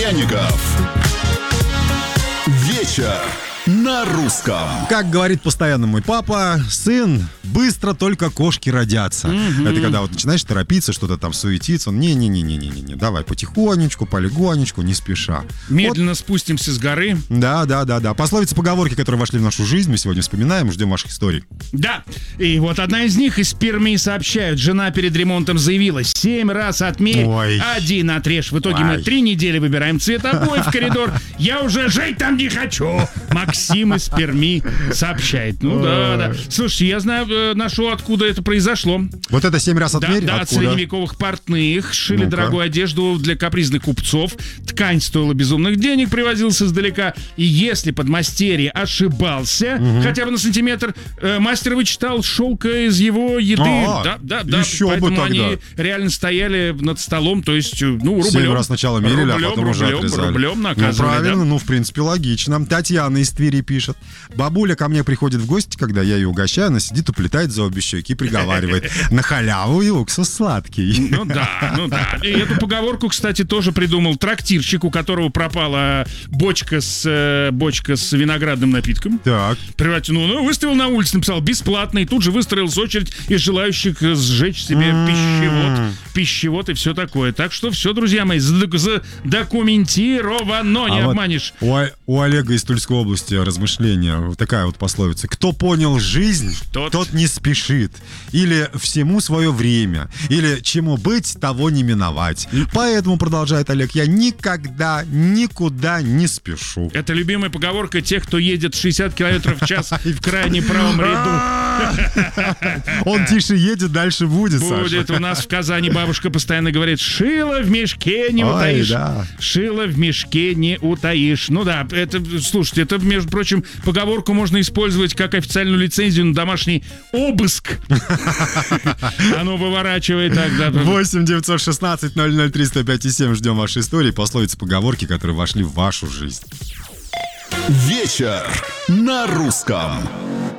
Пряников. Вечер на русском. Как говорит постоянно мой папа, сын, быстро только кошки родятся. Это когда вот начинаешь торопиться, что-то там суетиться. Не-не-не-не-не-не. Давай потихонечку, полегонечку, не спеша. Медленно спустимся с горы. Да. Пословицы, поговорки, которые вошли в нашу жизнь, мы сегодня вспоминаем, ждем ваших историй. Да, и вот одна из них из Перми сообщают. Жена перед ремонтом заявила: 7 раз отмерь, Ой. 1 отрежь. В итоге мы 3 недели выбираем цвет обоев в коридор. Я уже жить там не хочу. Максим из Перми сообщает. Ну да. Слушай, я знаю, нашел, откуда это произошло. Вот это 7 раз отмерь? Да, от средневековых портных. Шили дорогую одежду для капризных купцов. Ткань стоила безумных денег, привозилась издалека. И если подмастерье ошибался хотя бы на сантиметр, мастер вычитал шелка из его еды. Да. Еще Поэтому бы тогда. они реально стояли над столом, то есть, рублем. 7 раз сначала мерили, а потом уже отрезали. Рублем наказывали. Правильно, да. в принципе, логично. Татьяна из Твери пишет. Бабуля ко мне приходит в гости, когда я ее угощаю, она сидит, уплетает за обе щеки и приговаривает: на халяву и уксус сладкий. Ну да. И эту поговорку, кстати, тоже придумал трактирщик, у которого пропала бочка с виноградным напитком. Так. Выставил на улице, написал бесплатно, и тут же выстроилась очередь из желающих сжечь себе пищевод и все такое. Так что все, друзья мои, задокументировано, не обманешь. У Олега из Тульской области размышления, вот такая вот пословица: кто понял жизнь, тот не спешит. Или всему свое время. Или чему быть, того не миновать. Поэтому, продолжает Олег, я никогда никуда не спешу. Это любимая поговорка тех, кто едет 60 км в час в крайне правом ряду. Он тише едет, дальше будет, Саша. Будет. У нас в Казани бабушка постоянно говорит: шило в мешке не утаишь. Да. Шило в мешке не утаишь. Ну да, слушайте, это, между прочим, поговорку можно использовать как официальную лицензию на домашний обыск. Оно выворачивает тогда. 8 916 003 105 7. Ждем вашей истории, пословицы, поговорки, которые вошли в вашу жизнь. Вечер на русском.